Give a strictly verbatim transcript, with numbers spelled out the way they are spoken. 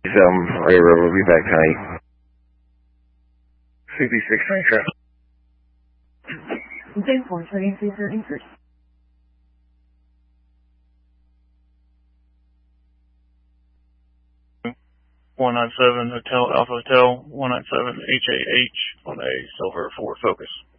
Um, Railroad will be back tonight. sixty-six Rancher. ten four, setting freezer increase. one nine seven Hotel Alpha Hotel, one nine seven H A H on a Silver Ford Focus.